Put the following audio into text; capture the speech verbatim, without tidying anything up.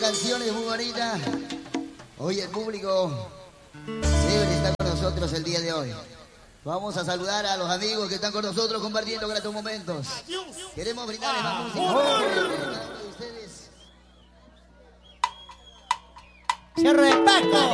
Canciones muy bonitas. Hoy el público chévere está con nosotros el día de hoy. Vamos a saludar a los amigos que están con nosotros compartiendo gratos momentos. Queremos brindarles la música para cada uno de ustedes. ¡Cierre de Paco!